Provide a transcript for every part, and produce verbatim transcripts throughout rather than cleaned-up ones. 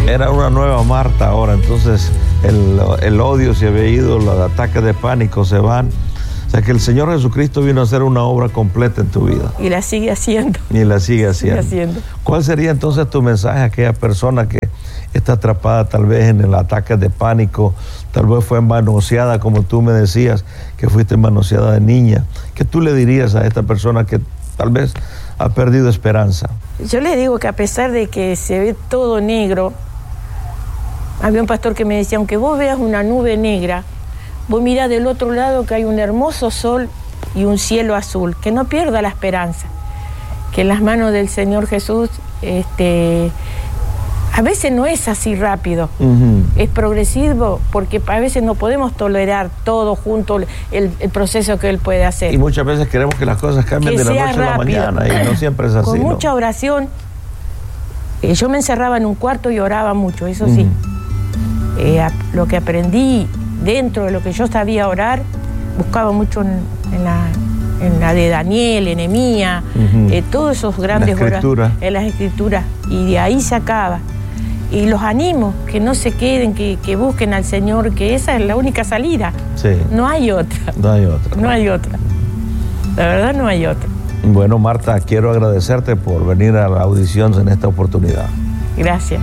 Era una nueva Marta ahora, entonces el, el odio se había ido, los ataques de pánico se van. O sea que el Señor Jesucristo vino a hacer una obra completa en tu vida. Y la sigue haciendo. Y la sigue haciendo. Sigue haciendo. ¿Cuál sería entonces tu mensaje a aquella persona que está atrapada tal vez en el ataque de pánico, tal vez fue manoseada, como tú me decías, que fuiste manoseada de niña? ¿Qué tú le dirías a esta persona que tal vez ha perdido esperanza? Yo le digo que a pesar de que se ve todo negro, había un pastor que me decía, aunque vos veas una nube negra, vos mirá del otro lado que hay un hermoso sol y un cielo azul, que no pierda la esperanza, que en las manos del Señor Jesús, este, a veces no es así rápido, uh-huh. Es progresivo, porque a veces no podemos tolerar todo junto, el, el proceso que Él puede hacer. Y muchas veces queremos que las cosas cambien que de la noche rápido. a la mañana, y no siempre es así. Con ¿no? mucha oración, eh, yo me encerraba en un cuarto y oraba mucho, eso sí. Uh-huh. Eh, a, lo que aprendí dentro de lo que yo sabía orar, buscaba mucho en, en, la, en la de Daniel, en Nehemías, uh-huh. eh, todos esos grandes oradores en las escrituras, y de ahí sacaba. Y los animo, que no se queden, que, que busquen al Señor, que esa es la única salida. Sí. No hay otra. No hay otra. No hay otra. La verdad no hay otra. Bueno, Marta, quiero agradecerte por venir a la audición en esta oportunidad. Gracias.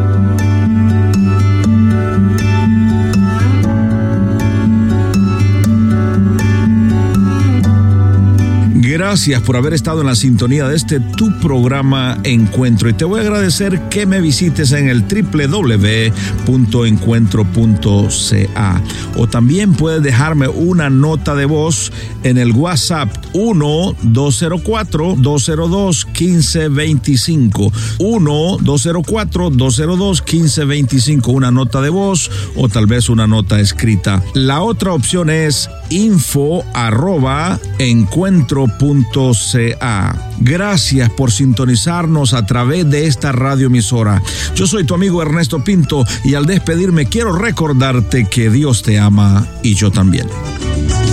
Gracias por haber estado en la sintonía de este tu programa Encuentro, y te voy a agradecer que me visites en el doble u doble u doble u punto encuentro punto c a, o también puedes dejarme una nota de voz en el WhatsApp uno dos cero cuatro dos cero dos uno cinco dos cinco, uno dos cero cuatro dos cero dos uno cinco dos cinco, una nota de voz o tal vez una nota escrita. La otra opción es info arroba encuentro punto c a. Gracias por sintonizarnos a través de esta radioemisora. Yo soy tu amigo Ernesto Pinto, y al despedirme quiero recordarte que Dios te ama y yo también.